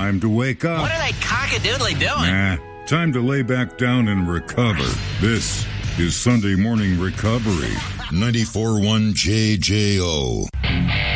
time to wake up. What are they cockadoodly doing? Time to lay back down and recover. This is Sunday Morning Recovery. 94.1 JJO.